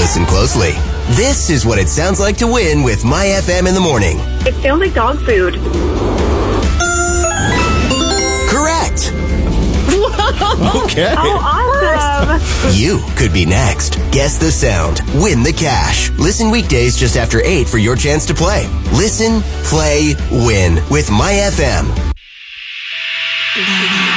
Listen closely. This is what it sounds like to win with My FM in the morning. It sounds like dog food. Correct. Okay. Oh, awesome. You could be next. Guess the sound. Win the cash. Listen weekdays just after 8 for your chance to play. Listen, play, win with My FM.